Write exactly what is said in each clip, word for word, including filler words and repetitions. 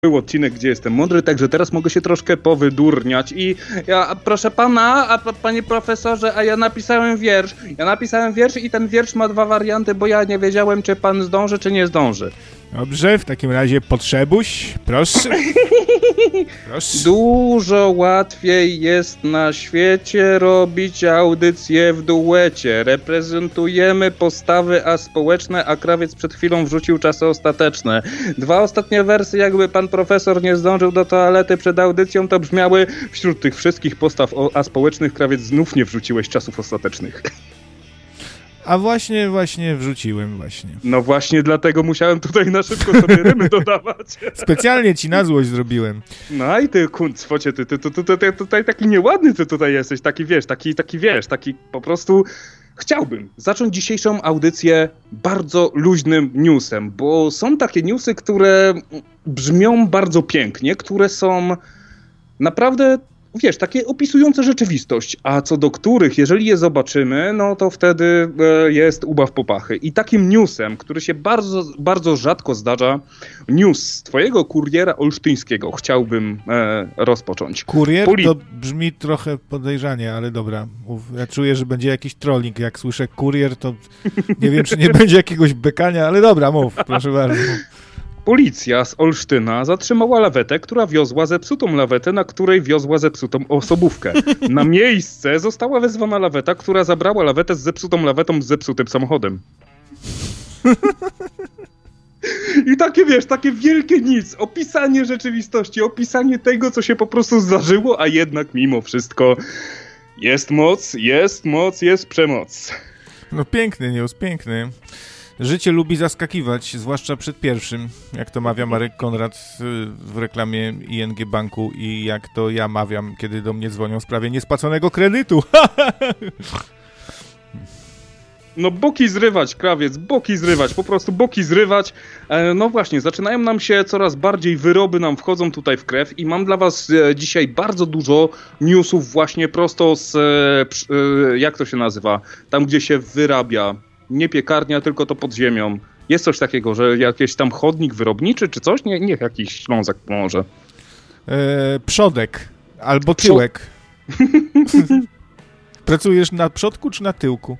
Był odcinek, gdzie jestem mądry, także teraz mogę się troszkę powydurniać i ja, proszę pana, a panie profesorze, a ja napisałem wiersz. Ja napisałem wiersz i ten wiersz ma dwa warianty, bo ja nie wiedziałem, czy pan zdąży, czy nie zdąży. Dobrze, w takim razie potrzebuś, proszę. Proszę. Dużo łatwiej jest na świecie robić audycję w duecie. Reprezentujemy postawy aspołeczne, a krawiec przed chwilą wrzucił czasy ostateczne. Dwa ostatnie wersy, jakby pan profesor nie zdążył do toalety przed audycją, to brzmiały: wśród tych wszystkich postaw aspołecznych krawiec znów nie wrzuciłeś czasów ostatecznych. A właśnie, właśnie wrzuciłem właśnie. No właśnie dlatego musiałem tutaj na szybko sobie rymy dodawać. Specjalnie ci na złość zrobiłem. No i ty, kuncwocie, ty, ty, ty, ty, ty, ty tutaj taki nieładny ty tutaj jesteś, taki wiesz, taki, taki wiesz, taki po prostu... Chciałbym zacząć dzisiejszą audycję bardzo luźnym newsem, bo są takie newsy, które brzmią bardzo pięknie, które są naprawdę... Wiesz, takie opisujące rzeczywistość, a co do których, jeżeli je zobaczymy, no to wtedy e, jest ubaw popachy. I takim newsem, który się bardzo, bardzo rzadko zdarza, news z twojego kuriera olsztyńskiego chciałbym e, rozpocząć. Kurier Poli- to brzmi trochę podejrzanie, ale dobra. Mów. Ja czuję, że będzie jakiś trolling. Jak słyszę kurier, to nie wiem, czy nie będzie jakiegoś bekania, ale dobra, mów, proszę bardzo. Policja z Olsztyna zatrzymała lawetę, która wiozła zepsutą lawetę, na której wiozła zepsutą osobówkę. Na miejsce została wezwana laweta, która zabrała lawetę z zepsutą lawetą z zepsutym samochodem. I takie, wiesz, takie wielkie nic, opisanie rzeczywistości, opisanie tego, co się po prostu zdarzyło, a jednak mimo wszystko jest moc, jest moc, jest przemoc. No piękny news, piękny. Życie lubi zaskakiwać, zwłaszcza przed pierwszym, jak to mawia Marek Konrad w reklamie I N G Banku i jak to ja mawiam, kiedy do mnie dzwonią w sprawie niespłaconego kredytu. No boki zrywać, krawiec, boki zrywać, po prostu boki zrywać. E, no właśnie, zaczynają nam się coraz bardziej, wyroby nam wchodzą tutaj w krew i mam dla was e, dzisiaj bardzo dużo newsów właśnie prosto z, e, e, jak to się nazywa, tam gdzie się wyrabia. Nie piekarnia, tylko to pod ziemią. Jest coś takiego, że jakiś tam chodnik wyrobniczy czy coś? Nie, niech jakiś Ślązak pomoże. E, przodek albo tyłek. Pracujesz na przodku czy na tyłku?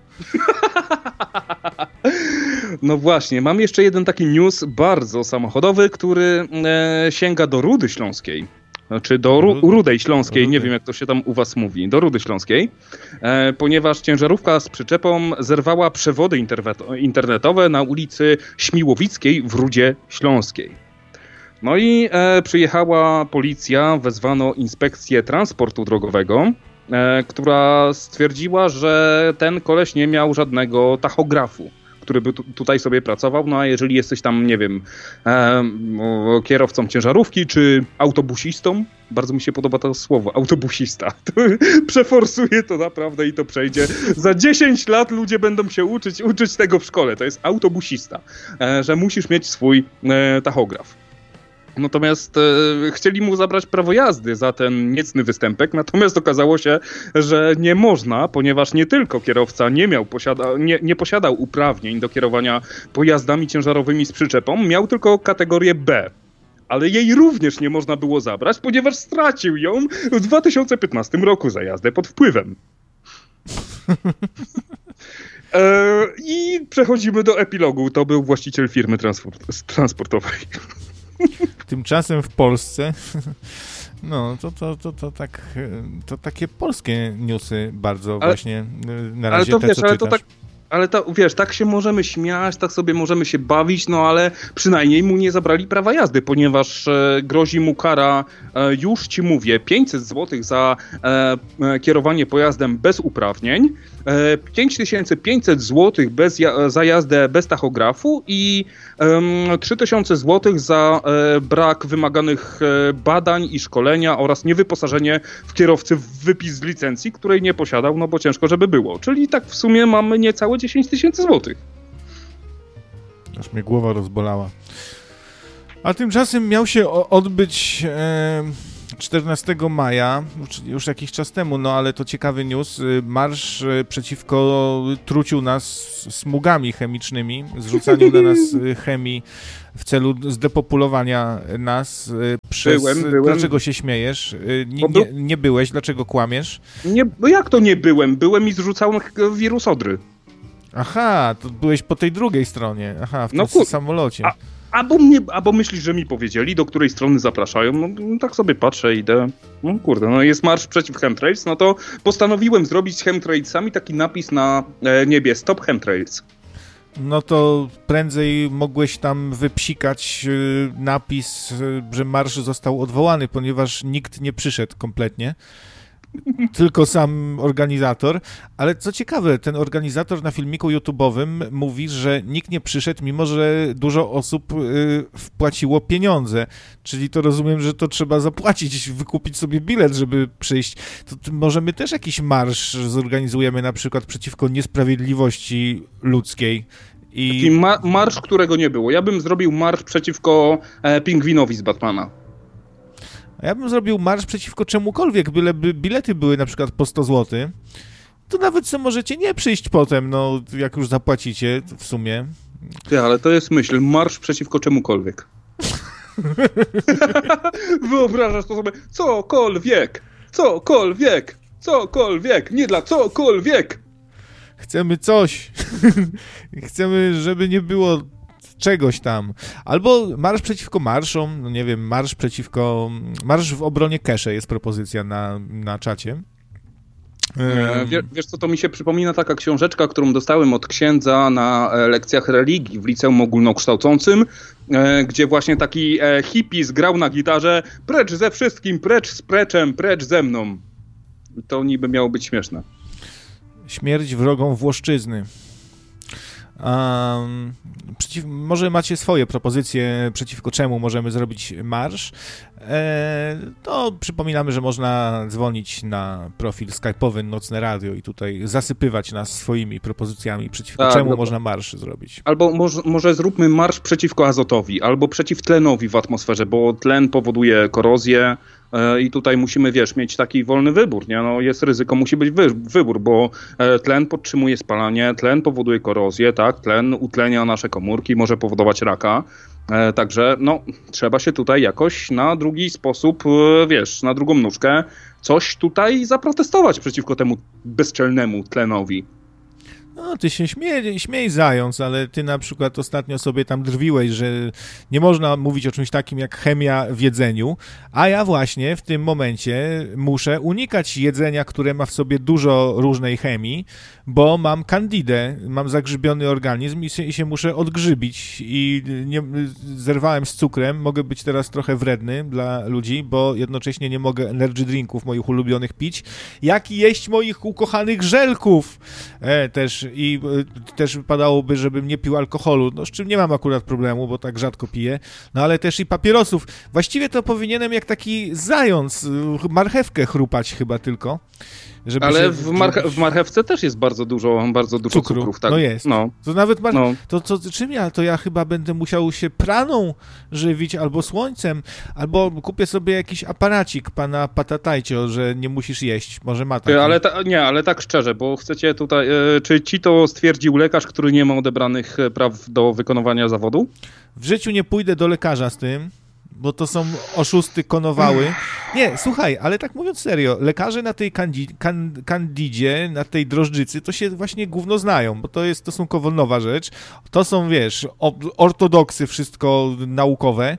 No właśnie, mam jeszcze jeden taki news bardzo samochodowy, który e, sięga do Rudy Śląskiej. Czy do Ru- Rudej Śląskiej, Rudy. Nie wiem jak to się tam u was mówi, do Rudy Śląskiej, e, ponieważ ciężarówka z przyczepą zerwała przewody interwet- internetowe na ulicy Śmiłowickiej w Rudzie Śląskiej. No i e, przyjechała policja, wezwano inspekcję transportu drogowego, e, która stwierdziła, że ten koleś nie miał żadnego tachografu, który by tu, tutaj sobie pracował, no a jeżeli jesteś tam, nie wiem, e, kierowcą ciężarówki czy autobusistą, bardzo mi się podoba to słowo, autobusista, to przeforsuje to naprawdę i to przejdzie. Za dziesięć lat ludzie będą się uczyć, uczyć tego w szkole, to jest autobusista, e, że musisz mieć swój e, tachograf. Natomiast e, chcieli mu zabrać prawo jazdy za ten niecny występek, natomiast okazało się, że nie można, ponieważ nie tylko kierowca nie miał, posiada, nie, nie posiadał uprawnień do kierowania pojazdami ciężarowymi z przyczepą, miał tylko kategorię B. Ale jej również nie można było zabrać, ponieważ stracił ją w dwa tysiące piętnastym roku za jazdę pod wpływem. e, I przechodzimy do epilogu. To był właściciel firmy transport, transportowej. Tymczasem w Polsce, no to, to, to, to, tak, to takie polskie newsy bardzo ale, właśnie na razie ale to te, wiesz, co ale czytasz. To tak, ale to wiesz, tak się możemy śmiać, tak sobie możemy się bawić, no ale przynajmniej mu nie zabrali prawa jazdy, ponieważ e, grozi mu kara, e, już ci mówię, pięćset złotych za e, e, kierowanie pojazdem bez uprawnień, e, pięć tysięcy pięćset złotych bez ja, za jazdę bez tachografu i e, trzy tysiące złotych za e, brak wymaganych e, badań i szkolenia oraz niewyposażenie w kierowcy w wypis z licencji, której nie posiadał, no bo ciężko żeby było. Czyli tak w sumie mamy niecałe dziesięć tysięcy złotych. Aż mnie głowa rozbolała. A tymczasem miał się odbyć e, czternastego maja, już jakiś czas temu, no ale to ciekawy news, marsz przeciwko truciu nas smugami chemicznymi, zrzucaniu do nas chemii w celu zdepopulowania nas przez... Byłem, byłem. Dlaczego się śmiejesz? Nie, nie, nie byłeś, dlaczego kłamiesz? Nie, no jak to nie byłem? Byłem i zrzucałem wirus odry. Aha, to byłeś po tej drugiej stronie, aha, w no, tym kur... samolocie. A, albo, mnie, albo myślisz, że mi powiedzieli, do której strony zapraszają, no, no tak sobie patrzę, idę, no kurde, no jest marsz przeciw chemtrails, no to postanowiłem zrobić z chemtrailsami taki napis na e, niebie, stop chemtrails. No to prędzej mogłeś tam wypsikać y, napis, y, że marsz został odwołany, ponieważ nikt nie przyszedł kompletnie. Tylko sam organizator, ale co ciekawe, ten organizator na filmiku YouTube'owym mówi, że nikt nie przyszedł, mimo że dużo osób y, wpłaciło pieniądze, czyli to rozumiem, że to trzeba zapłacić, wykupić sobie bilet, żeby przyjść. To, to może my też jakiś marsz zorganizujemy na przykład przeciwko niesprawiedliwości ludzkiej. I... Taki ma- marsz, którego nie było. Ja bym zrobił marsz przeciwko e, pingwinowi z Batmana. A ja bym zrobił marsz przeciwko czemukolwiek, byleby bilety były na przykład po sto złotych, to nawet sobie możecie nie przyjść potem, no jak już zapłacicie w sumie. Ty, ale to jest myśl, marsz przeciwko czemukolwiek. Wyobrażasz to sobie, cokolwiek, cokolwiek, cokolwiek, nie dla cokolwiek. Chcemy coś. Chcemy, żeby nie było czegoś tam. Albo marsz przeciwko marszom, no nie wiem, marsz przeciwko... Marsz w obronie Kesze jest propozycja na, na czacie. E, wiesz, wiesz co, to mi się przypomina taka książeczka, którą dostałem od księdza na lekcjach religii w liceum ogólnokształcącym, e, gdzie właśnie taki e, hippie grał na gitarze precz ze wszystkim, precz z preczem, precz ze mną. To niby miało być śmieszne. Śmierć wrogom Włoszczyzny. Um, przeciw, może macie swoje propozycje, przeciwko czemu możemy zrobić marsz. E, to przypominamy, że można dzwonić na profil skype'owy Nocne Radio i tutaj zasypywać nas swoimi propozycjami, przeciwko tak, czemu no, można marsz zrobić. Albo może, może zróbmy marsz przeciwko azotowi, albo przeciw tlenowi w atmosferze, bo tlen powoduje korozję. I tutaj musimy, wiesz, mieć taki wolny wybór, nie? No jest ryzyko, musi być wy- wybór, bo tlen podtrzymuje spalanie, tlen powoduje korozję, tak? Tlen utlenia nasze komórki, może powodować raka. Także, no, trzeba się tutaj jakoś na drugi sposób, wiesz, na drugą nóżkę coś tutaj zaprotestować przeciwko temu bezczelnemu tlenowi. No, ty się śmiej, śmiej zając, ale ty na przykład ostatnio sobie tam drwiłeś, że nie można mówić o czymś takim jak chemia w jedzeniu, a ja właśnie w tym momencie muszę unikać jedzenia, które ma w sobie dużo różnej chemii, bo mam kandidę, mam zagrzybiony organizm i się, i się muszę odgrzybić i nie, zerwałem z cukrem, mogę być teraz trochę wredny dla ludzi, bo jednocześnie nie mogę energy drinków moich ulubionych pić, jak i jeść moich ukochanych żelków e, też i y, też wypadałoby, żebym nie pił alkoholu, no z czym nie mam akurat problemu, bo tak rzadko piję, no ale też i papierosów. Właściwie to powinienem jak taki zając y, marchewkę chrupać chyba tylko. Żeby ale się, w, marche- w marchewce też jest bardzo dużo, bardzo dużo cukru. cukrów. Tak? No jest. No. To nawet mar- no. to, to czym ja? To ja chyba będę musiał się praną żywić albo słońcem, albo kupię sobie jakiś aparacik pana Patatajcio, że nie musisz jeść. Może ma taki. Ale ta, nie, ale tak szczerze, bo chcecie tutaj, e, czy ci to stwierdził lekarz, który nie ma odebranych praw do wykonywania zawodu? W życiu nie pójdę do lekarza z tym, bo to są oszusty konowały. Nie, słuchaj, ale tak mówiąc serio, lekarze na tej kandi- kan- kandidzie, na tej drożdżycy, to się właśnie gówno znają, bo to jest stosunkowo nowa rzecz. To są, wiesz, o- ortodoksy, wszystko naukowe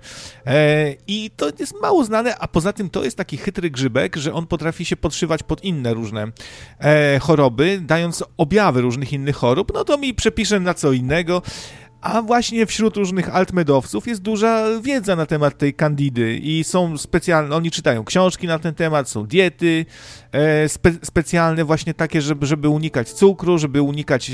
e, i to jest mało znane, a poza tym to jest taki chytry grzybek, że on potrafi się podszywać pod inne różne e, choroby, dając objawy różnych innych chorób, no to mi przepiszę na co innego. A właśnie wśród różnych altmedowców jest duża wiedza na temat tej kandidy i są specjalne, oni czytają książki na ten temat, są diety e, spe, specjalne właśnie takie, żeby, żeby unikać cukru, żeby unikać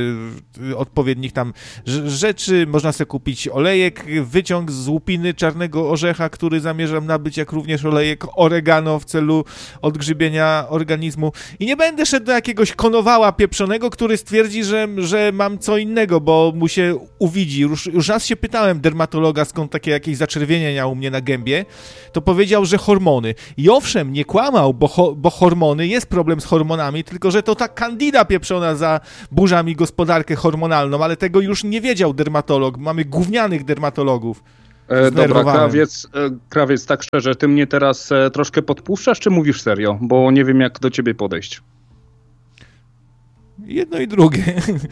e, odpowiednich tam rzeczy. Można sobie kupić olejek, wyciąg z łupiny czarnego orzecha, który zamierzam nabyć, jak również olejek oregano w celu odgrzybienia organizmu. I nie będę szedł do jakiegoś konowała pieprzonego, który stwierdzi, że, że mam co innego, bo mu się uwidzi. Już, już raz się pytałem dermatologa, skąd takie jakieś zaczerwienienia u mnie na gębie, to powiedział, że hormony. I owszem, nie kłamał, bo, ho, bo hormony, jest problem z hormonami, tylko że to ta Candida pieprzona zaburza mi gospodarkę hormonalną, ale tego już nie wiedział dermatolog. Mamy gównianych dermatologów. E, dobra, krawiec, e, krawiec, tak szczerze, ty mnie teraz e, troszkę podpuszczasz, czy mówisz serio? Bo nie wiem, jak do ciebie podejść. Jedno i drugie.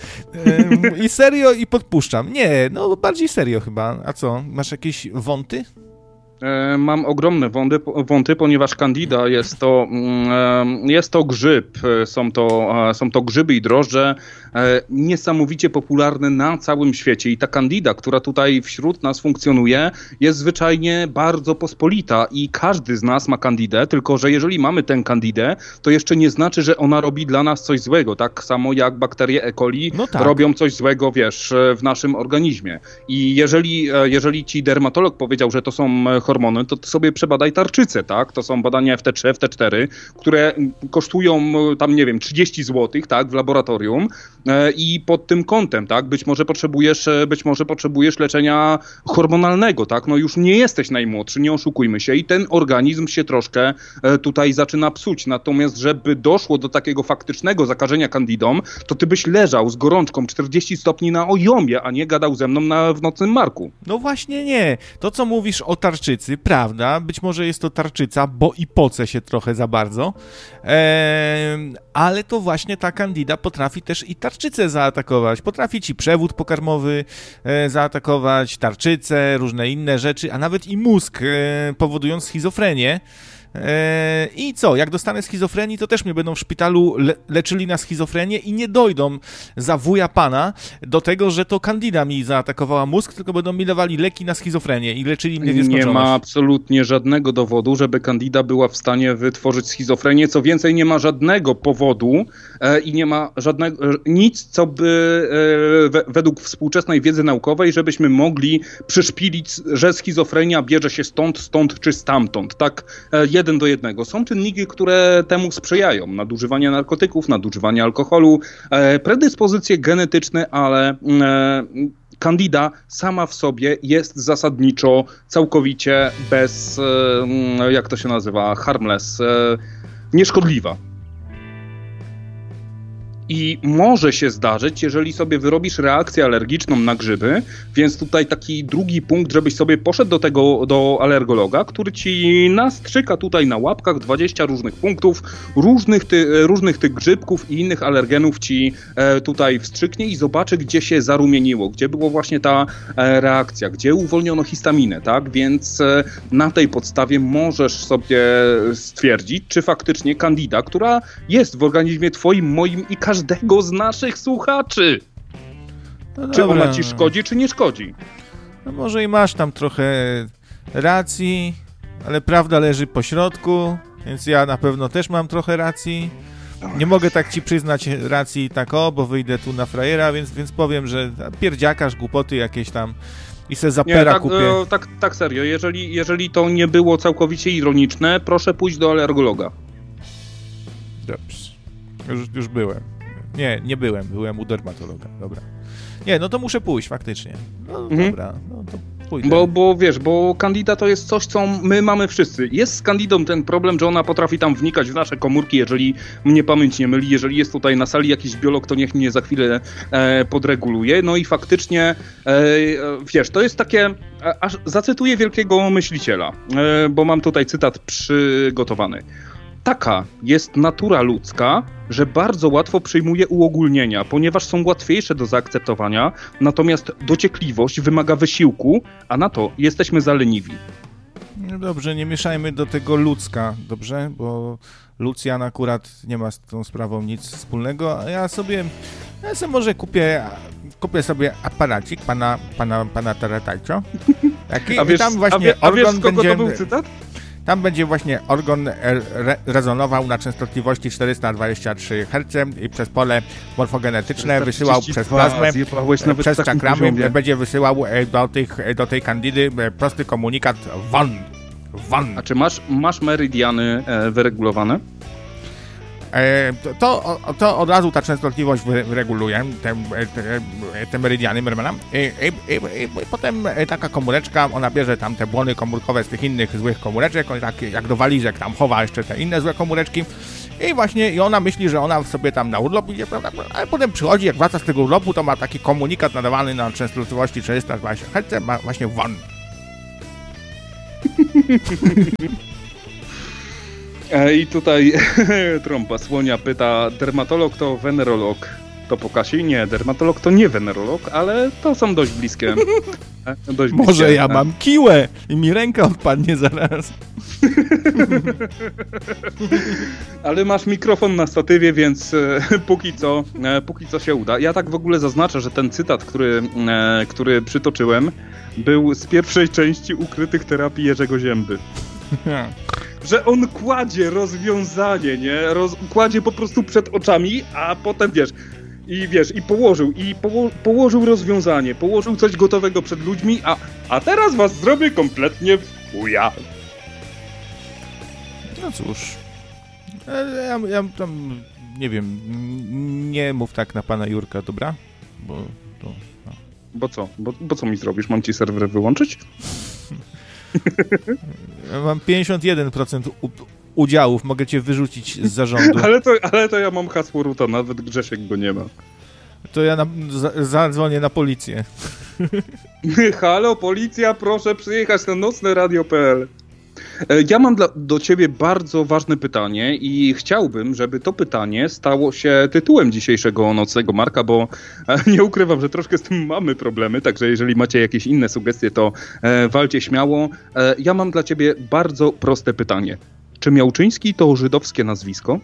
I serio, i podpuszczam. Nie, no bardziej serio chyba. A co, masz jakieś wąty? E, mam ogromne wąty, wąty, ponieważ Candida jest to, e, jest to grzyb, są to, e, są to grzyby i drożdże e, niesamowicie popularne na całym świecie i ta Candida, która tutaj wśród nas funkcjonuje, jest zwyczajnie bardzo pospolita i każdy z nas ma Candidę, tylko że jeżeli mamy tę Candidę, to jeszcze nie znaczy, że ona robi dla nas coś złego, tak samo jak bakterie E. coli no tak. robią coś złego, wiesz, w naszym organizmie. I jeżeli, jeżeli ci dermatolog powiedział, że to są hormony, to ty sobie przebadaj tarczycę, tak? To są badania F T trzy, F T cztery, które kosztują tam, nie wiem, trzydzieści złotych, tak, w laboratorium e, i pod tym kątem, tak, być może potrzebujesz, być może potrzebujesz leczenia hormonalnego, tak? No już nie jesteś najmłodszy, nie oszukujmy się i ten organizm się troszkę e, tutaj zaczyna psuć. Natomiast, żeby doszło do takiego faktycznego zakażenia Candidą, to ty byś leżał z gorączką czterdzieści stopni na ojomie, a nie gadał ze mną na, w nocnym marku. No właśnie nie. To, co mówisz o tarczycy, prawda, być może jest to tarczyca, bo i poce się trochę za bardzo, eee, ale to właśnie ta Candida potrafi też i tarczycę zaatakować, potrafi ci przewód pokarmowy e, zaatakować, tarczycę, różne inne rzeczy, a nawet i mózg, e, powodując schizofrenię. I co, jak dostanę schizofrenii, to też mnie będą w szpitalu le- leczyli na schizofrenię i nie dojdą za wuja pana do tego, że to Candida mi zaatakowała mózg, tylko będą mi dawali leki na schizofrenię i leczyli mnie w nieskończoność. Nie ma absolutnie żadnego dowodu, żeby Candida była w stanie wytworzyć schizofrenię. Co więcej, nie ma żadnego powodu e, i nie ma żadnego, nic, co by e, we, według współczesnej wiedzy naukowej, żebyśmy mogli przyszpilić, że schizofrenia bierze się stąd, stąd czy stamtąd. Tak, e, jeden do jednego. Są czynniki, które temu sprzyjają. Nadużywanie narkotyków, nadużywanie alkoholu, e, predyspozycje genetyczne, ale e, Candida sama w sobie jest zasadniczo całkowicie bez, e, jak to się nazywa, harmless, e, nieszkodliwa. I może się zdarzyć, jeżeli sobie wyrobisz reakcję alergiczną na grzyby, więc tutaj taki drugi punkt, żebyś sobie poszedł do tego, do alergologa, który ci nastrzyka tutaj na łapkach dwadzieścia różnych punktów, różnych, ty, różnych tych grzybków i innych alergenów ci e, tutaj wstrzyknie i zobaczy, gdzie się zarumieniło, gdzie była właśnie ta e, reakcja, gdzie uwolniono histaminę, tak? Więc e, na tej podstawie możesz sobie stwierdzić, czy faktycznie Candida, która jest w organizmie twoim, moim i każdym każdego z naszych słuchaczy. No czy ona ci szkodzi, czy nie szkodzi? No może i masz tam trochę racji, ale prawda leży po środku, więc ja na pewno też mam trochę racji. Nie mogę tak ci przyznać racji tak o, bo wyjdę tu na frajera, więc, więc powiem, że pierdziakasz, głupoty jakieś tam i se zapera nie, tak, kupię. E, tak, tak serio, jeżeli, jeżeli to nie było całkowicie ironiczne, proszę pójść do alergologa. Dobrze. Już, już byłem. Nie, nie byłem, byłem u dermatologa, dobra. Nie, no to muszę pójść faktycznie. No mhm. Dobra, no to pójdę. Bo, bo wiesz, bo Candida to jest coś, co my mamy wszyscy. Jest z Candidą ten problem, że ona potrafi tam wnikać w nasze komórki, jeżeli mnie pamięć nie myli, jeżeli jest tutaj na sali jakiś biolog, to niech mnie za chwilę e, podreguluje. No i faktycznie, e, wiesz, to jest takie, aż zacytuję wielkiego myśliciela, e, bo mam tutaj cytat przygotowany. Taka jest natura ludzka, że bardzo łatwo przyjmuje uogólnienia, ponieważ są łatwiejsze do zaakceptowania, natomiast dociekliwość wymaga wysiłku, a na to jesteśmy za leniwi. No dobrze, nie mieszajmy do tego ludzka, dobrze? Bo Lucjan akurat nie ma z tą sprawą nic wspólnego, a ja sobie, ja sobie może kupię, kupię sobie aparacik pana, pana, pana Taratajcio. Taki, a wiesz, tam właśnie a wie, a wiesz, z kogo będzie, to był cytat? Tam będzie właśnie organ re- rezonował na częstotliwości czterysta dwadzieścia trzy herce i przez pole morfogenetyczne wysyłał przez plazmę, przez czakramy, będzie wysyłał do, tych, do tej kandidy prosty komunikat won, won. A czy masz, masz meridiany e, wyregulowane? to, to od razu ta częstotliwość reguluje, te, te, te meridiany Mermana. I, i, i, i potem taka komóreczka, ona bierze tam te błony komórkowe z tych innych złych komóreczek, on tak jak do walizek tam chowa jeszcze te inne złe komóreczki. I właśnie i ona myśli, że ona sobie tam na urlop idzie, prawda? Ale potem przychodzi, jak wraca z tego urlopu, to ma taki komunikat nadawany na częstotliwości trzysta dwadzieścia herców, ma właśnie won. I tutaj trąba słonia pyta, dermatolog to wenerolog. To po Kasi? Nie, dermatolog to nie wenerolog, ale to są dość bliskie. Dość Może bliskie, ja tak? mam kiłę i mi ręka odpadnie zaraz. Ale masz mikrofon na statywie, więc e, póki co, e, póki co się uda. Ja tak w ogóle zaznaczę, że ten cytat, który, e, który przytoczyłem, był z pierwszej części Ukrytych terapii Jerzego Zięby. Że on kładzie rozwiązanie, nie? Roz, kładzie po prostu przed oczami, a potem wiesz, i wiesz, i położył, i poło, położył rozwiązanie, położył coś gotowego przed ludźmi, a, a teraz was zrobię kompletnie w chuja. No cóż, ja, ja tam, nie wiem, nie mów tak na pana Jurka, dobra? Bo to, no. Bo co? Bo, bo co mi zrobisz? Mam ci serwer wyłączyć? Ja mam pięćdziesiąt jeden procent u, udziałów, mogę cię wyrzucić z zarządu. ale, to, ale to ja mam hasło roota, nawet Grzesiek go nie ma. To ja na, za, zadzwonię na policję. Halo, policja, proszę przyjechać na nocne radio kropka pe el. Ja mam dla, do ciebie bardzo ważne pytanie i chciałbym, żeby to pytanie stało się tytułem dzisiejszego Nocnego Marka, bo nie ukrywam, że troszkę z tym mamy problemy, także jeżeli macie jakieś inne sugestie, to e, walcie śmiało. E, ja mam dla ciebie bardzo proste pytanie. Czy Miałczyński to żydowskie nazwisko?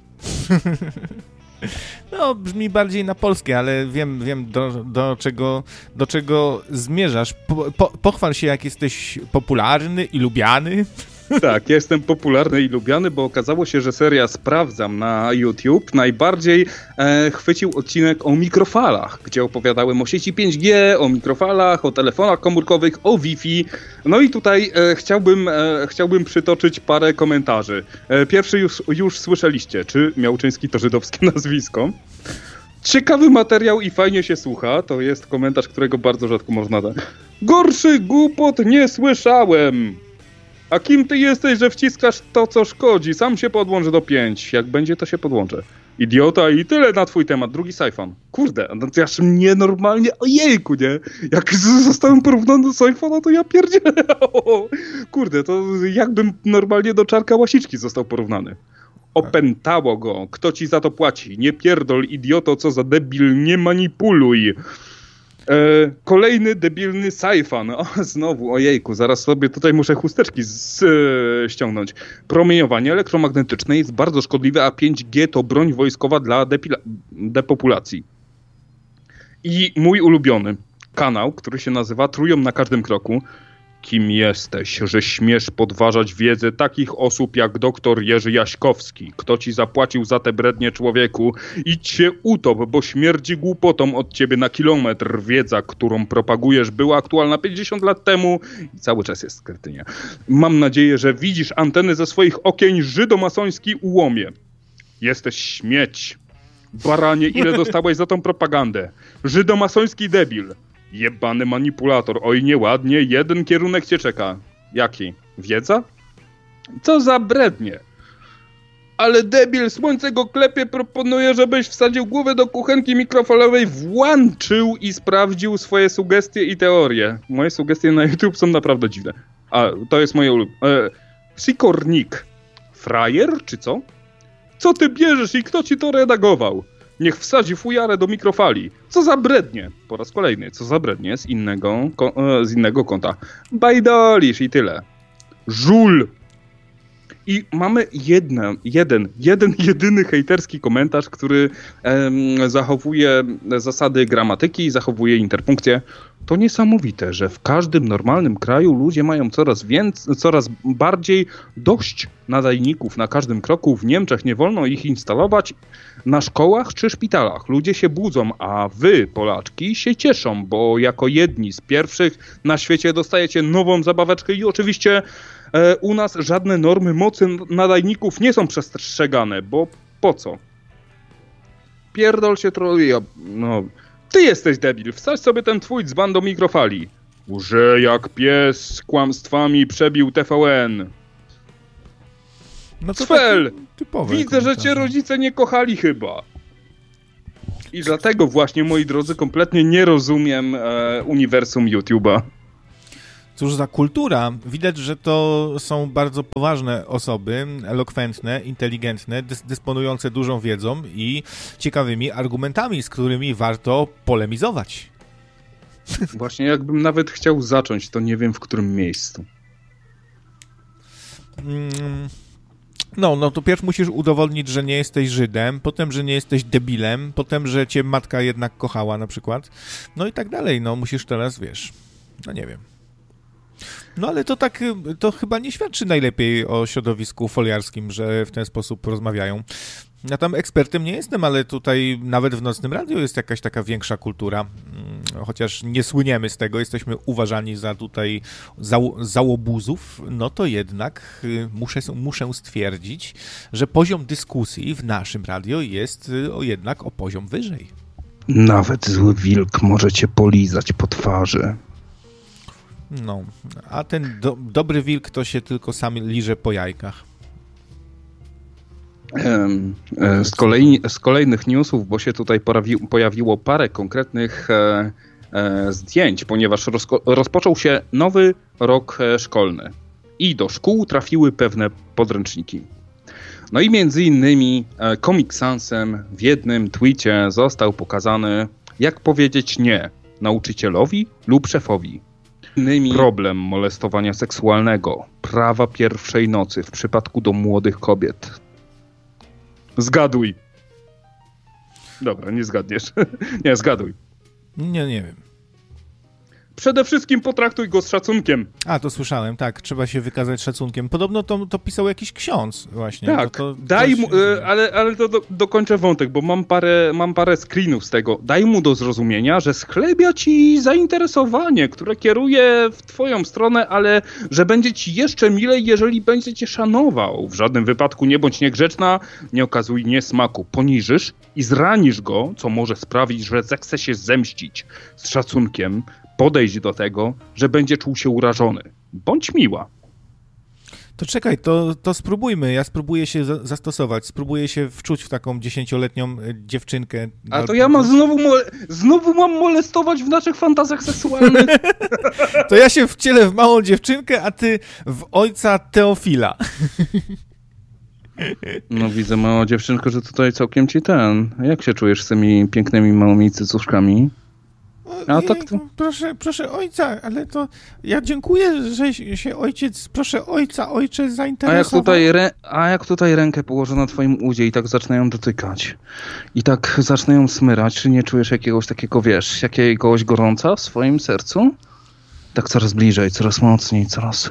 No, brzmi bardziej na polskie, ale wiem, wiem do, do, czego, do czego zmierzasz. Po, po, pochwal się, jak jesteś popularny i lubiany. Tak, jestem popularny i lubiany, bo okazało się, że seria Sprawdzam na YouTube najbardziej e, chwycił odcinek o mikrofalach, gdzie opowiadałem o sieci pięć G, o mikrofalach, o telefonach komórkowych, o Wi-Fi. No i tutaj e, chciałbym, e, chciałbym przytoczyć parę komentarzy. E, pierwszy już, już słyszeliście, czy Miałczyński to żydowskie nazwisko? Ciekawy materiał i fajnie się słucha, to jest komentarz, którego bardzo rzadko można dać. Gorszy głupot nie słyszałem! A kim ty jesteś, że wciskasz to, co szkodzi? Sam się podłącz do pięć. Jak będzie, to się podłączę. Idiota i tyle na twój temat. Drugi Syphon. Kurde, no to aż mnie normalnie... Ojejku, nie? Jak zostałem porównany do Syphona, to ja pierdzielę. Kurde, to jakbym normalnie do Czarka Łasiczki został porównany. Opętało go. Kto ci za to płaci? Nie pierdol, idioto, co za debil, nie manipuluj. E, kolejny debilny Syphon. O, znowu, ojejku, zaraz sobie tutaj muszę chusteczki z, e, ściągnąć. Promieniowanie elektromagnetyczne jest bardzo szkodliwe, a pięć G to broń wojskowa dla depila- depopulacji. I mój ulubiony kanał, który się nazywa Trują na każdym kroku. Kim jesteś, że śmiesz podważać wiedzę takich osób jak doktor Jerzy Jaśkowski? Kto ci zapłacił za te brednie, człowieku? Idź się utop, bo śmierdzi głupotą od ciebie na kilometr. Wiedza, którą propagujesz, była aktualna pięćdziesiąt lat temu i cały czas jest skrytynia. Mam nadzieję, że widzisz anteny ze swoich okien, żydomasoński ułomie. Jesteś śmieć. Baranie, ile dostałeś za tą propagandę? Żydomasoński debil. Jebany manipulator, oj nieładnie, jeden kierunek cię czeka. Jaki? Wiedza? Co za brednie. Ale debil, słońce go klepie, proponuje, żebyś wsadził głowę do kuchenki mikrofalowej, włączył i sprawdził swoje sugestie i teorie. Moje sugestie na YouTube są naprawdę dziwne. A, to jest moje ulubione. E, Sikornik. Frajer, czy co? Co ty bierzesz i kto ci to redagował? Niech wsadzi fujarę do mikrofali. Co za brednie. Po raz kolejny, co za brednie z innego, z innego konta. Bajdolisz i tyle. Żul. I mamy jedne, jeden, jeden, jedyny hejterski komentarz, który em, zachowuje zasady gramatyki, zachowuje interpunkcję. To niesamowite, że w każdym normalnym kraju ludzie mają coraz więcej, coraz bardziej dość nadajników na każdym kroku. W Niemczech nie wolno ich instalować na szkołach czy szpitalach. Ludzie się budzą, a wy, Polaczki, się cieszą, bo jako jedni z pierwszych na świecie dostajecie nową zabaweczkę i oczywiście e, u nas żadne normy mocy nadajników nie są przestrzegane, bo po co? Pierdol się troluje. No, ty jesteś debil, wsadź sobie ten twój dzban do mikrofali. Łże jak pies kłamstwami przebił T V N. No to Cfel! typowe Widzę, że cię rodzice nie kochali chyba. I dlatego właśnie, moi drodzy, kompletnie nie rozumiem e, uniwersum YouTube'a. Cóż za kultura. Widać, że to są bardzo poważne osoby, elokwentne, inteligentne, dys- dysponujące dużą wiedzą i ciekawymi argumentami, z którymi warto polemizować. Właśnie jakbym nawet chciał zacząć, to nie wiem w którym miejscu. Mm, no, no to pierw musisz udowodnić, że nie jesteś Żydem, potem, że nie jesteś debilem, potem, że cię matka jednak kochała na przykład. No i tak dalej. No musisz teraz, wiesz, no nie wiem. No ale to tak, to chyba nie świadczy najlepiej o środowisku foliarskim, że w ten sposób rozmawiają. Ja tam ekspertem nie jestem, ale tutaj nawet w Nocnym Radiu jest jakaś taka większa kultura, chociaż nie słyniemy z tego, jesteśmy uważani za tutaj zał, załobuzów, no to jednak muszę, muszę stwierdzić, że poziom dyskusji w naszym radio jest o, jednak o poziom wyżej. Nawet zły wilk może cię polizać po twarzy. No, a ten do, dobry wilk to się tylko sam liże po jajkach. Z, kolei, z kolejnych newsów, bo się tutaj pojawi, pojawiło parę konkretnych e, e, zdjęć, ponieważ rozko, rozpoczął się nowy rok szkolny i do szkół trafiły pewne podręczniki. No i między innymi e, Comic Sansem w jednym tweetie został pokazany, jak powiedzieć nie nauczycielowi lub szefowi. Innymi problem molestowania seksualnego, prawa pierwszej nocy w przypadku do młodych kobiet. Zgaduj. Dobra, nie zgadniesz. Nie, zgaduj. Nie, nie wiem. Przede wszystkim potraktuj go z szacunkiem. A, to słyszałem, tak, trzeba się wykazać szacunkiem. Podobno to, to pisał jakiś ksiądz właśnie. Tak, to, to daj mu, y, ale, ale to do, dokończę wątek, bo mam parę, mam parę screenów z tego. Daj mu do zrozumienia, że schlebia ci zainteresowanie, które kieruje w twoją stronę, ale że będzie ci jeszcze milej, jeżeli będzie cię szanował. W żadnym wypadku nie bądź niegrzeczna, nie okazuj niesmaku. Poniżysz i zranisz go, co może sprawić, że zechce się zemścić. Z szacunkiem podejść do tego, że będzie czuł się urażony. Bądź miła. To czekaj, to, to spróbujmy. Ja spróbuję się za- zastosować. Spróbuję się wczuć w taką dziesięcioletnią dziewczynkę. A to ja mam znowu, mole- znowu mam molestować w naszych fantazjach seksualnych? To ja się wcielę w małą dziewczynkę, a ty w ojca Teofila. No widzę, mała dziewczynko, że tutaj całkiem ci ten. Jak się czujesz z tymi pięknymi małymi cycuszkami? A tak to... Proszę, proszę ojca, ale to ja dziękuję, że się ojciec, proszę ojca, ojcze zainteresował. A jak tutaj, re... A jak tutaj rękę położę na twoim udzie i tak zacznę ją dotykać i tak zacznę ją smyrać, czy nie czujesz jakiegoś takiego, wiesz, jakiegoś gorąca w swoim sercu? Tak coraz bliżej, coraz mocniej, coraz...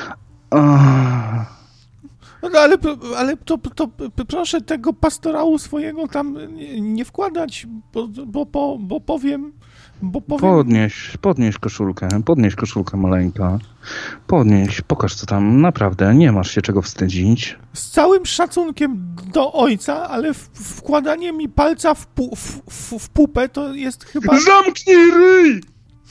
Ach. No ale, ale to, to, to proszę tego pastorału swojego tam nie, nie wkładać, bo, bo, bo, bo powiem... Bo powiem... Podnieś, podnieś koszulkę, podnieś koszulkę maleńka. Podnieś, pokaż co tam, naprawdę, nie masz się czego wstydzić. Z całym szacunkiem do ojca, ale w, wkładanie mi palca w, pu, w, w, w pupę to jest chyba... Zamknij ryj!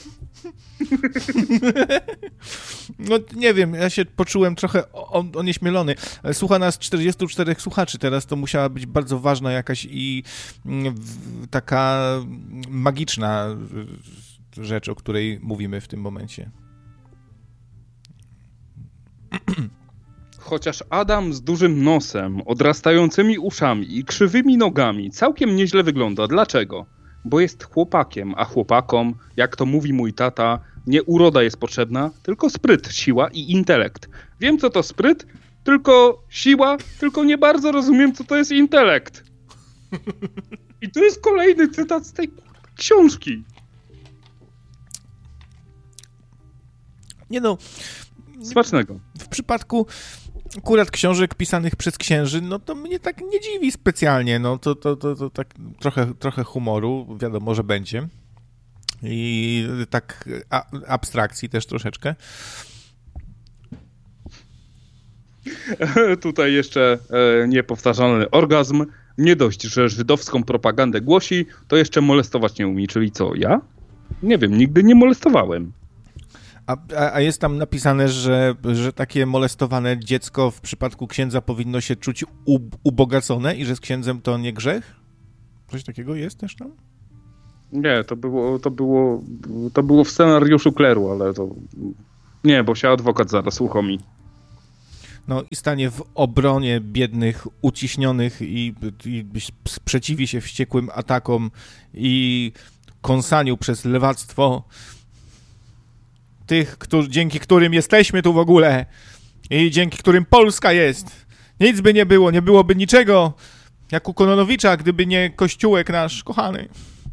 No nie wiem, ja się poczułem trochę onieśmielony. Słucha nas czterdziestu czterech słuchaczy teraz, to musiała być bardzo ważna jakaś i taka magiczna rzecz, o której mówimy w tym momencie. Chociaż Adam z dużym nosem, odrastającymi uszami i krzywymi nogami całkiem nieźle wygląda. Dlaczego? Bo jest chłopakiem, a chłopakom, jak to mówi mój tata, nie uroda jest potrzebna, tylko spryt, siła i intelekt. Wiem, co to spryt, tylko siła, tylko nie bardzo rozumiem, co to jest intelekt. I tu jest kolejny cytat z tej książki. Nie no... Smacznego. W przypadku akurat książek pisanych przez księży, no to mnie tak nie dziwi specjalnie, no to, to, to, to tak trochę, trochę humoru, wiadomo, że będzie i tak a, abstrakcji też troszeczkę. Tutaj jeszcze e, niepowtarzalny orgazm. nie dość, że żydowską propagandę głosi, to jeszcze molestować nie umie. Czyli co, ja? Nie wiem, nigdy nie molestowałem. A, a jest tam napisane, że, że takie molestowane dziecko w przypadku księdza powinno się czuć u, ubogacone i że z księdzem to nie grzech? Coś takiego jest też tam? Nie, to było, to było, to było w scenariuszu Kleru, ale to... Nie, bo się adwokat zaraz uchomi. No i stanie w obronie biednych, uciśnionych i, i sprzeciwi się wściekłym atakom i kąsaniu przez lewactwo tych, którzy, dzięki którym jesteśmy tu w ogóle i dzięki którym Polska jest. Nic by nie było, nie byłoby niczego jak u Kononowicza, gdyby nie kościółek nasz kochany.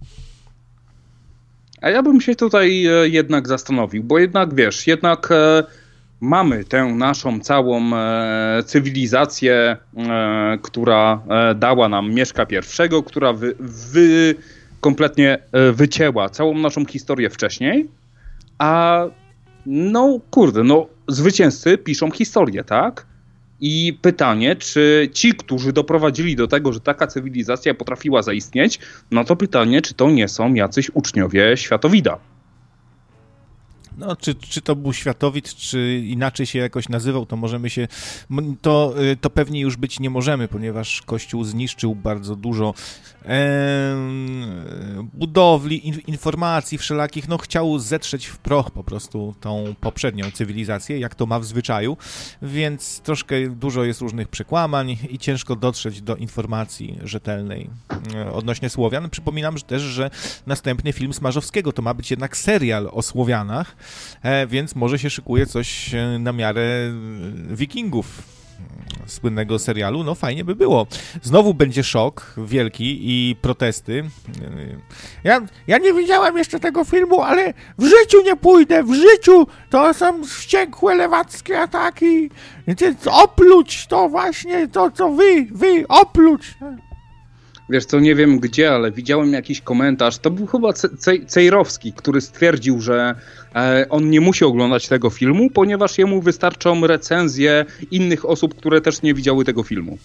A ja bym się tutaj e, jednak zastanowił, bo jednak wiesz, jednak e, mamy tę naszą całą e, cywilizację, e, która e, dała nam Mieszka I, która wy, wy, kompletnie e, wycięła całą naszą historię wcześniej, a no kurde, no zwycięzcy piszą historię, tak? I pytanie, czy ci, którzy doprowadzili do tego, że taka cywilizacja potrafiła zaistnieć, no to pytanie, czy to nie są jacyś uczniowie Światowida. No, czy, czy to był Światowid, czy inaczej się jakoś nazywał, to możemy się, to, to pewnie już być nie możemy, ponieważ Kościół zniszczył bardzo dużo e, budowli, in, informacji wszelakich, no chciał zetrzeć w proch po prostu tą poprzednią cywilizację, jak to ma w zwyczaju, więc troszkę dużo jest różnych przekłamań i ciężko dotrzeć do informacji rzetelnej odnośnie Słowian. Przypominam że też, że następny film Smarzowskiego to ma być jednak serial o Słowianach, E, więc może się szykuje coś na miarę Wikingów, słynnego serialu. No fajnie by było. Znowu będzie szok wielki i protesty. Ja, ja nie widziałem jeszcze tego filmu, ale w życiu nie pójdę, w życiu to są wściekłe lewackie ataki. Opluć to właśnie, to co wy, wy, opluć. Wiesz co, nie wiem gdzie, ale widziałem jakiś komentarz, to był chyba Ce- Cejrowski, który stwierdził, że e, on nie musi oglądać tego filmu, ponieważ jemu wystarczą recenzje innych osób, które też nie widziały tego filmu.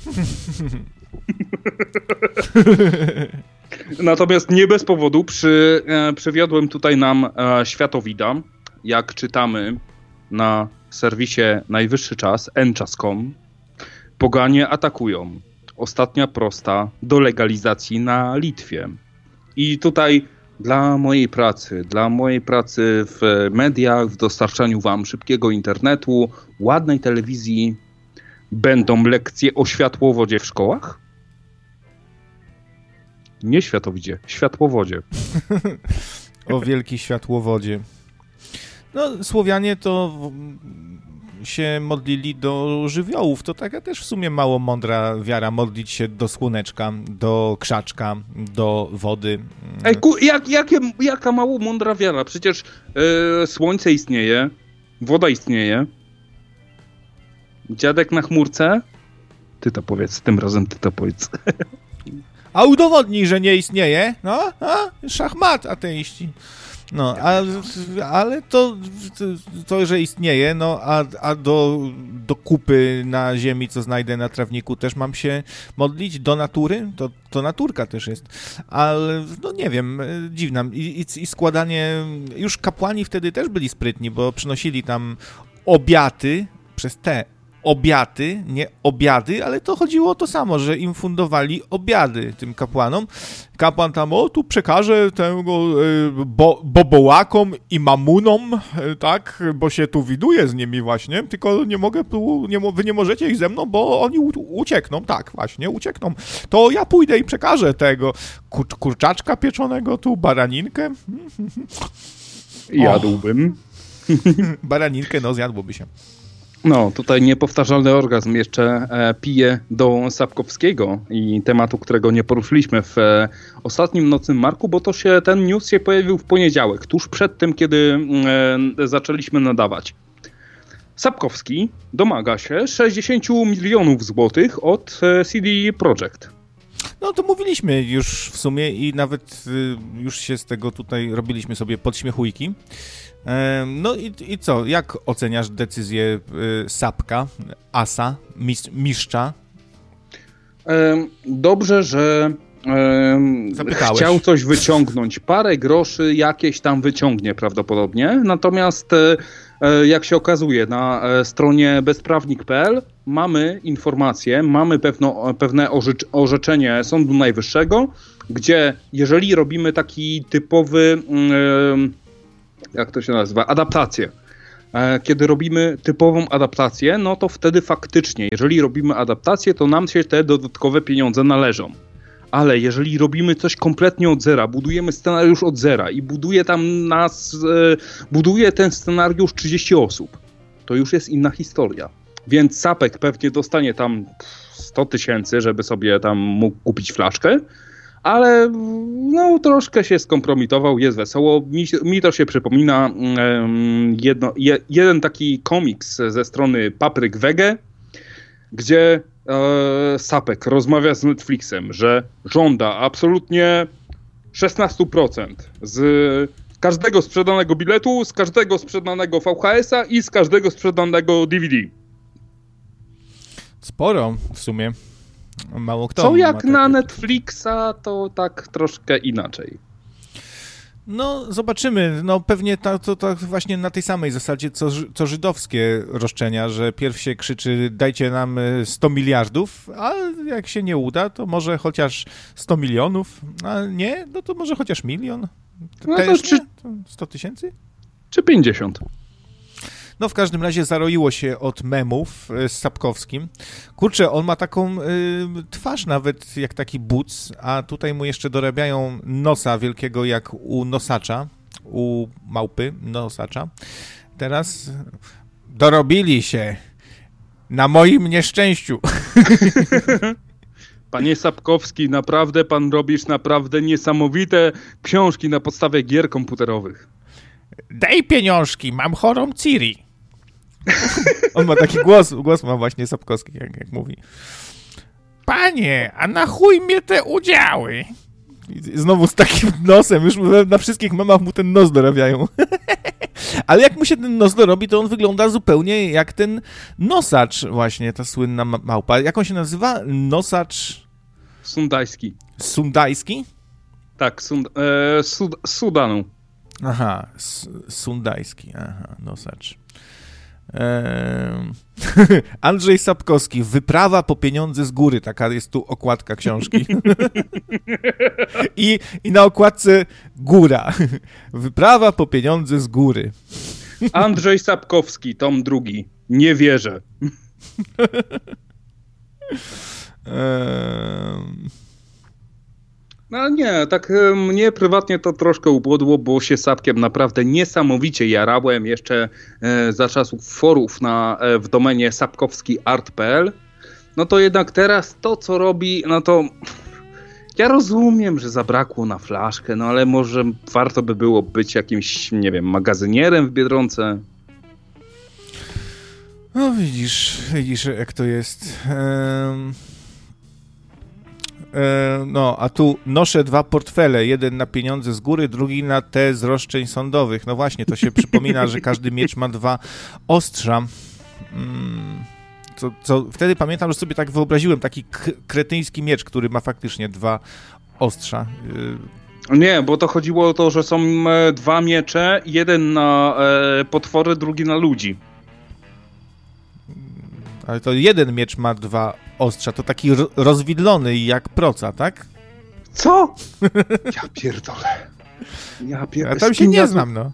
Natomiast nie bez powodu przy, e, przywiodłem tutaj nam e, Światowida, jak czytamy na serwisie Najwyższy Czas, enczas kropka com, poganie atakują. Ostatnia prosta do legalizacji na Litwie. I tutaj dla mojej pracy, dla mojej pracy w mediach, w dostarczaniu wam szybkiego internetu, ładnej telewizji, będą lekcje o światłowodzie w szkołach? Nie światowidzie, światłowodzie. O wielki światłowodzie. No, Słowianie to się modlili do żywiołów. To taka też w sumie mało mądra wiara, modlić się do słoneczka, do krzaczka, do wody. Ej, ku, jak, jakie, jaka mało mądra wiara? Przecież e, słońce istnieje, woda istnieje. Dziadek na chmurce? Ty to powiedz, tym razem ty to powiedz. A udowodnij, że nie istnieje. No, a? Szachmat, ateiści. No, a, ale to, to, że istnieje, no, a, a do, do kupy na ziemi, co znajdę na trawniku, też mam się modlić do natury? To, to naturka też jest. Ale, no nie wiem, dziwna. I, i, i składanie, już kapłani wtedy też byli sprytni, bo przynosili tam obiaty przez te obiaty, nie obiady, ale to chodziło o to samo, że im fundowali obiady tym kapłanom. Kapłan tam, o, tu przekaże tego y, bo, bobołakom i mamunom, y, tak, bo się tu widuje z nimi właśnie, tylko nie mogę tu, nie, wy nie możecie ich ze mną, bo oni u, uciekną, tak, właśnie, uciekną. To ja pójdę i przekażę tego kur, kurczaczka pieczonego, tu baraninkę. Jadłbym. Baraninkę, no, zjadłoby się. No, tutaj niepowtarzalny orgazm jeszcze e, pije do Sapkowskiego i tematu, którego nie poruszyliśmy w e, ostatnim Nocnym Marku, bo to się, ten news się pojawił w poniedziałek, tuż przed tym, kiedy e, zaczęliśmy nadawać. Sapkowski domaga się sześćdziesiąt milionów złotych od e, C D Projekt. No to mówiliśmy już w sumie i nawet y, już się z tego tutaj robiliśmy sobie podśmiechujki. No i, i co, jak oceniasz decyzję y, Sapka, asa, mis, mistrza? Dobrze, że Zapytałeś. Chciał coś wyciągnąć. Parę groszy jakieś tam wyciągnie prawdopodobnie. Natomiast jak się okazuje, na stronie bezprawnik kropka p l mamy informacje, mamy pewno, pewne orzeczenie Sądu Najwyższego, gdzie jeżeli robimy taki typowy, jak to się nazywa, adaptację, kiedy robimy typową adaptację, no to wtedy faktycznie, jeżeli robimy adaptację, to nam się te dodatkowe pieniądze należą. Ale jeżeli robimy coś kompletnie od zera, budujemy scenariusz od zera i buduje tam nas, buduje ten scenariusz trzydzieści osób, to już jest inna historia. Więc Sapek pewnie dostanie tam sto tysięcy, żeby sobie tam mógł kupić flaszkę, ale no troszkę się skompromitował, jest wesoło. Mi, mi to się przypomina um, jedno, je, jeden taki komiks ze strony Papryk Wege, gdzie e, Sapek rozmawia z Netflixem, że żąda absolutnie szesnaście procent z każdego sprzedanego biletu, z każdego sprzedanego V H S a i z każdego sprzedanego D V D. Sporo w sumie. Mało kto. Co jak takie... na Netflixa, to tak troszkę inaczej. No, zobaczymy. No pewnie to, to, to właśnie na tej samej zasadzie, co, co żydowskie roszczenia, że pierw się krzyczy dajcie nam sto miliardów, a jak się nie uda, to może chociaż sto milionów, a nie, no to może chociaż milion. No to czy... sto tysięcy? Czy pięćdziesiąt? No w każdym razie zaroiło się od memów z Sapkowskim. Kurczę, on ma taką y, twarz nawet jak taki buc, a tutaj mu jeszcze dorabiają nosa wielkiego jak u nosacza, u małpy nosacza. Teraz dorobili się na moim nieszczęściu. Panie Sapkowski, naprawdę pan robisz naprawdę niesamowite książki na podstawie gier komputerowych. Daj pieniążki, mam chorą Ciri. On ma taki głos, głos ma właśnie Sapkowski, jak, jak mówi. Panie, a na chuj mnie te udziały? I znowu z takim nosem, już na wszystkich memach mu ten nos dorabiają. Ale jak mu się ten nos dorobi, to on wygląda zupełnie jak ten nosacz właśnie, ta słynna małpa. Jak on się nazywa? Nosacz... Sundajski. Sundajski? Tak, sund, e, sud, Sudanu. Aha, Sundajski, aha, nosacz. Eee... Andrzej Sapkowski, wyprawa po pieniądze z góry, taka jest tu okładka książki. I, I na okładce góra. Wyprawa po pieniądze z góry. Andrzej Sapkowski, tom drugi. Nie wierzę. eee... No nie, tak mnie prywatnie to troszkę ubodło, bo się Sapkiem naprawdę niesamowicie jarałem jeszcze e, za czasów forów na, e, w domenie sapkowski art kropka p l. No to jednak teraz to, co robi, no to ja rozumiem, że zabrakło na flaszkę, no ale może warto by było być jakimś, nie wiem, magazynierem w Biedronce. No widzisz, widzisz jak to jest. Um... No, a tu noszę dwa portfele, jeden na pieniądze z góry, drugi na te z roszczeń sądowych. No właśnie, to się przypomina, że każdy miecz ma dwa ostrza. Co, co, wtedy pamiętam, że sobie tak wyobraziłem, taki k- kretyński miecz, który ma faktycznie dwa ostrza. Nie, bo to chodziło o to, że są dwa miecze, jeden na e, potwory, drugi na ludzi. Ale to jeden miecz ma dwa ostrza, to taki ro- rozwidlony jak proca, tak? Co? Ja pierdolę. Ja pierdolę. Ja tam się nie ja... znam, no.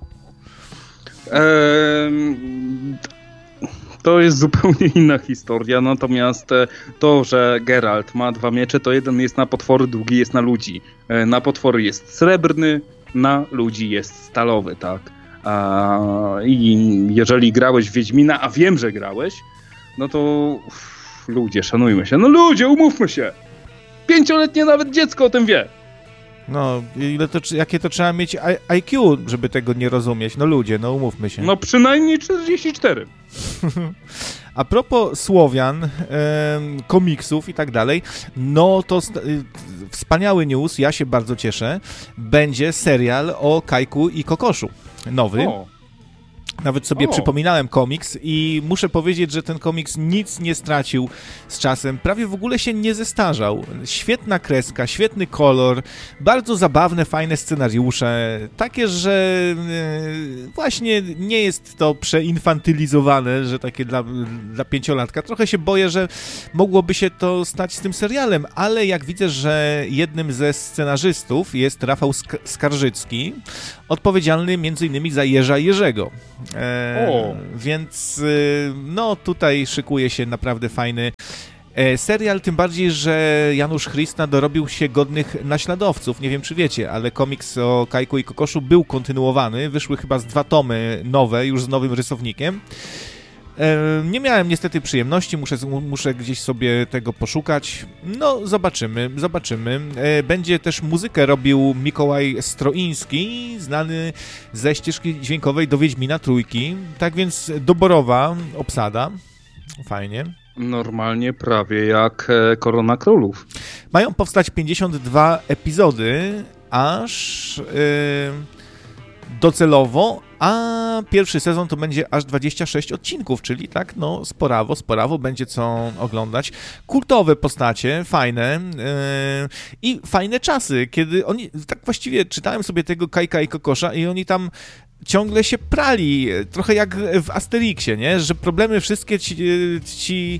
Ehm, to jest zupełnie inna historia, natomiast to, że Geralt ma dwa miecze, to jeden jest na potwory, drugi jest na ludzi. Na potwory jest srebrny, na ludzi jest stalowy, tak? A, i jeżeli grałeś w Wiedźmina, a wiem, że grałeś, no to uff, ludzie, szanujmy się. No ludzie, umówmy się. Pięcioletnie nawet dziecko o tym wie. No, ile to, jakie to trzeba mieć I Q, żeby tego nie rozumieć. No ludzie, no umówmy się. No przynajmniej czterdzieści cztery. A propos Słowian, e, komiksów i tak dalej, no to st- wspaniały news, ja się bardzo cieszę. Będzie serial o Kajku i Kokoszu. Nowy. O. Nawet sobie o. przypominałem komiks i muszę powiedzieć, że ten komiks nic nie stracił z czasem. Prawie w ogóle się nie zestarzał. Świetna kreska, świetny kolor, bardzo zabawne, fajne scenariusze. Takie, że e, właśnie nie jest to przeinfantylizowane, że takie dla, dla pięciolatka. Trochę się boję, że mogłoby się to stać z tym serialem, ale jak widzę, że jednym ze scenarzystów jest Rafał Sk- Skarżycki, odpowiedzialny między innymi za Jerza Jerzego. E, o. Więc no tutaj szykuje się naprawdę fajny e, serial, tym bardziej, że Janusz Chrysta dorobił się godnych naśladowców. Nie wiem, czy wiecie, ale komiks o Kajku i Kokoszu był kontynuowany. Wyszły chyba z dwa tomy nowe, już z nowym rysownikiem. Nie miałem niestety przyjemności, muszę, muszę gdzieś sobie tego poszukać. No, zobaczymy, zobaczymy. Będzie też muzykę robił Mikołaj Stroiński, znany ze ścieżki dźwiękowej do Wiedźmina Trójki. Tak więc doborowa obsada. Fajnie. Normalnie prawie jak Korona Królów. Mają powstać pięćdziesiąt dwa epizody, aż... Yy... docelowo, a pierwszy sezon to będzie aż dwadzieścia sześć odcinków, czyli tak, no sporawo, sporawo będzie co oglądać. Kultowe postacie, fajne yy, i fajne czasy, kiedy oni, tak właściwie czytałem sobie tego Kajka i Kokosza i oni tam ciągle się prali, trochę jak w Asterixie, nie? Że problemy wszystkie ci, ci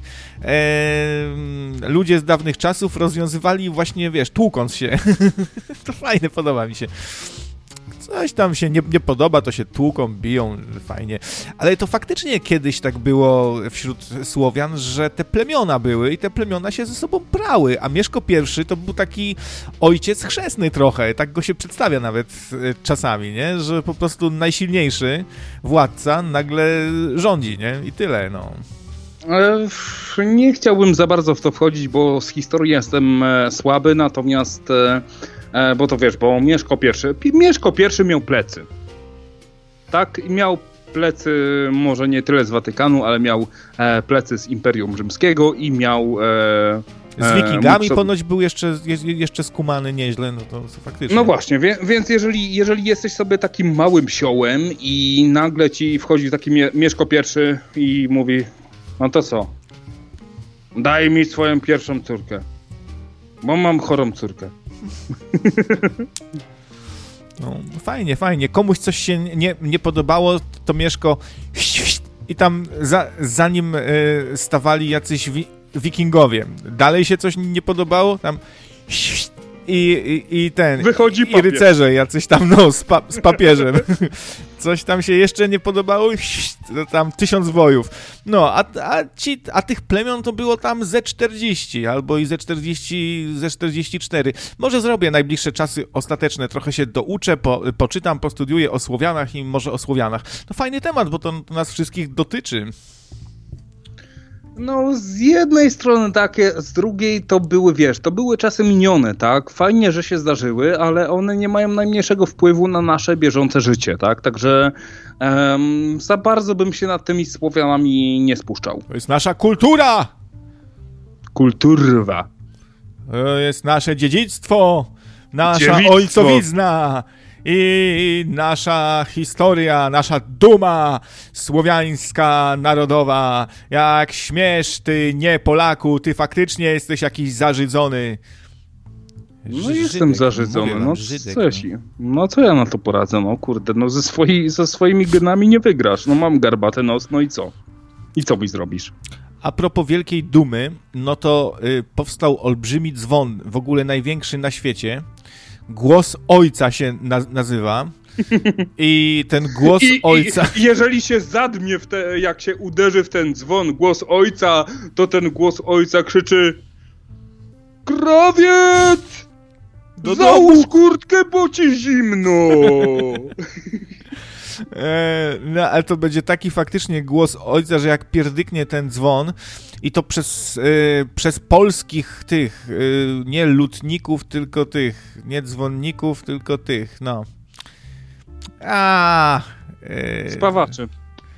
e, ludzie z dawnych czasów rozwiązywali właśnie, wiesz, tłukąc się. To fajne, podoba mi się. Coś tam się nie, nie podoba, to się tłuką, biją, fajnie. Ale to faktycznie kiedyś tak było wśród Słowian, że te plemiona były i te plemiona się ze sobą prały, a Mieszko I to był taki ojciec chrzestny trochę, tak go się przedstawia nawet czasami, nie? Że po prostu najsilniejszy władca nagle rządzi, nie? I tyle, no. Nie chciałbym za bardzo w to wchodzić, bo z historii jestem słaby, natomiast... Bo to wiesz, bo Mieszko I, Mieszko I miał plecy. Tak, miał plecy może nie tyle z Watykanu, ale miał e, plecy z Imperium Rzymskiego i miał... E, z Wikingami e, ponoć był jeszcze, jeszcze skumany nieźle, no to faktycznie. No właśnie, wie, więc jeżeli, jeżeli jesteś sobie takim małym siołem i nagle ci wchodzi taki mie, Mieszko I i mówi, no to co? Daj mi swoją pierwszą córkę, bo mam chorą córkę. No, fajnie, fajnie. Komuś coś się nie, nie podobało, to Mieszko i tam za, za nim y, stawali jacyś wi, wikingowie. Dalej się coś nie podobało, tam i, i, i ten, wychodzi i rycerze jacyś tam, no, z, pa, z papieżem. Coś tam się jeszcze nie podobało, tam tysiąc wojów. No, a, a, ci, a tych plemion to było tam ze czterdzieści, albo i ze czterdzieści, ze czterdzieści cztery. Może zrobię najbliższe czasy ostateczne, trochę się douczę, po, poczytam, postudiuję o Słowianach i może o Słowianach. To fajny temat, bo to, to nas wszystkich dotyczy. No, z jednej strony takie, z drugiej to były, wiesz, to były czasy minione, tak? Fajnie, że się zdarzyły, ale one nie mają najmniejszego wpływu na nasze bieżące życie, tak? Także um, za bardzo bym się nad tymi Słowianami nie spuszczał. To jest nasza kultura! Kulturwa. To jest nasze dziedzictwo, nasza Dziewictwo. ojcowizna i nasza historia, nasza duma słowiańska, narodowa. Jak śmiesz, ty nie Polaku, ty faktycznie jesteś jakiś zarzydzony. No Żydek, jestem zarzydzony, no Żydek, co, no. no co ja na to poradzę, no kurde, no ze, swoi, ze swoimi genami nie wygrasz, no mam garbaty nos, no i co? I co mi zrobisz? A propos wielkiej dumy, no to y, powstał olbrzymi dzwon, w ogóle największy na świecie. Głos Ojca się na- nazywa i ten głos I, Ojca... I jeżeli się zadmie, w te, jak się uderzy w ten dzwon, głos Ojca, to ten głos Ojca krzyczy: Krawiec! Do Załóż domu. Kurtkę, bo ci zimno! E, no, ale to będzie taki faktycznie głos Ojca, że jak pierdyknie ten dzwon i to przez, e, przez polskich tych, e, nie lutników, tylko tych, nie dzwonników, tylko tych, no. A. E, Spawaczy.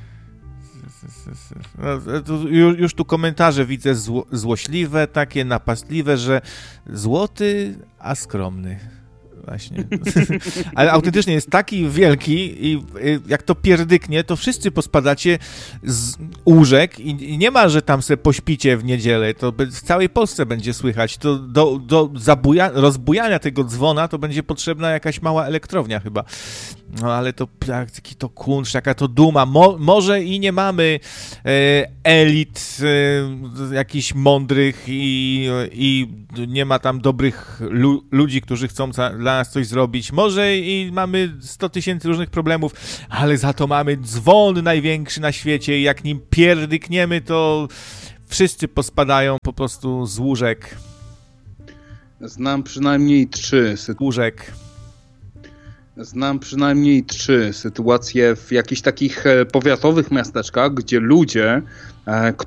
No, tu, już, już tu komentarze widzę zło, złośliwe, takie napastliwe, że złoty, a skromny. Właśnie. Ale autentycznie jest taki wielki i jak to pierdyknie, to wszyscy pospadacie z łóżek i nie ma, że tam se pośpicie w niedzielę. To w całej Polsce będzie słychać. To do, do zabuja, rozbujania tego dzwona to będzie potrzebna jakaś mała elektrownia chyba. No ale to jaki to kunszt, jaka to duma. Mo, może i nie mamy e, elit e, jakichś mądrych i, i nie ma tam dobrych lu, ludzi, którzy chcą za, dla nas coś zrobić. Może i mamy sto tysięcy różnych problemów, ale za to mamy dzwon największy na świecie i jak nim pierdykniemy, to wszyscy pospadają po prostu z łóżek. Znam przynajmniej trzy sytuacje. Łóżek. Znam przynajmniej trzy sytuacje w jakichś takich powiatowych miasteczkach, gdzie ludzie,